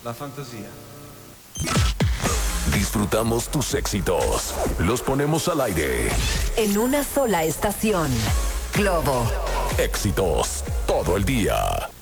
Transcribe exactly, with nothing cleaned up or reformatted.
La fantasía. Disfrutamos tus éxitos. Los ponemos al aire. En una sola estación. Globo. Éxitos todo el día.